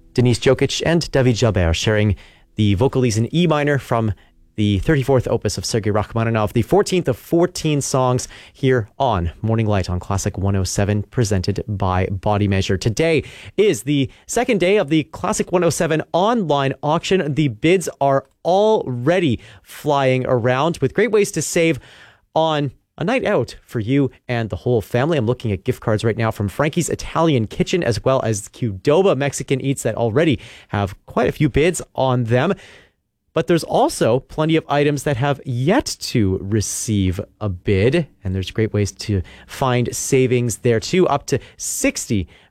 Denise Jokic and David Jalbert sharing the Vocalise in E minor from the 34th opus of Sergei Rachmaninoff, the 14th of 14 songs here on Morning Light on Classic 107, presented by Body Measure. Today is the second day of the Classic 107 online auction. The bids are already flying around with great ways to save on a night out for you and the whole family. I'm looking at gift cards right now from Frankie's Italian Kitchen as well as Qdoba Mexican Eats that already have quite a few bids on them. But there's also plenty of items that have yet to receive a bid, and there's great ways to find savings there too, up to 60%